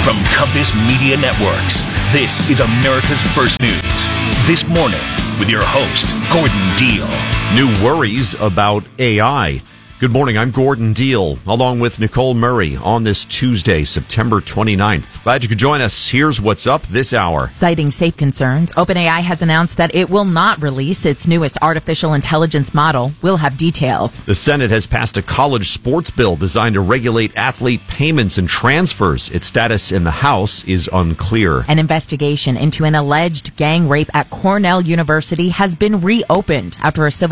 From Compass Media Networks, this is America's First News. This morning, with your host, Gordon Deal. New worries about AI. Good morning, I'm Gordon Deal, along with Nicole Murray on this Tuesday, September 29th. Glad you could join us. Here's what's up this hour. Citing safe concerns, OpenAI has announced that it will not release its newest artificial intelligence model. We'll have details. The Senate has passed a college sports bill designed to regulate athlete payments and transfers. Its status in the House is unclear. An investigation into an alleged gang rape at Cornell University has been reopened after a civil